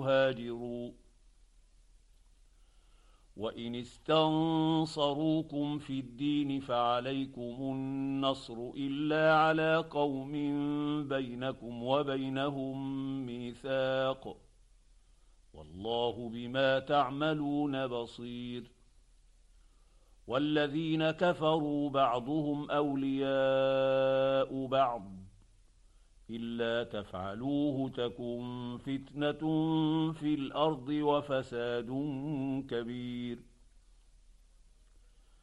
يهاجروا، وإن استنصروكم في الدين فعليكم النصر إلا على قوم بينكم وبينهم ميثاق، والله بما تعملون بصير. والذين كفروا بعضهم أولياء بعض، إلا تفعلوه تكن فتنة في الأرض وفساد كبير.